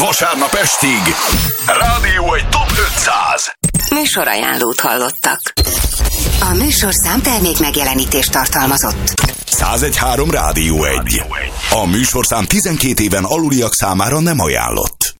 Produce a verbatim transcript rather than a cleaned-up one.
Vasárnap estig Rádió egy Top ötszáz Műsorajánlót hallottak. A műsorszám termék megjelenítést tartalmazott. száz egy három Rádió egy. A műsorszám tizenkét éven aluliak számára nem ajánlott.